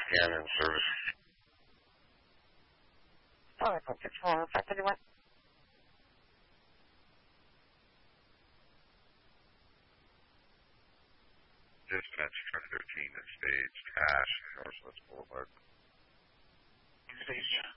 scan in service. Oh, I put 531. Dispatch truck 13 at Stage Cash, Northwest Boulevard. Stage.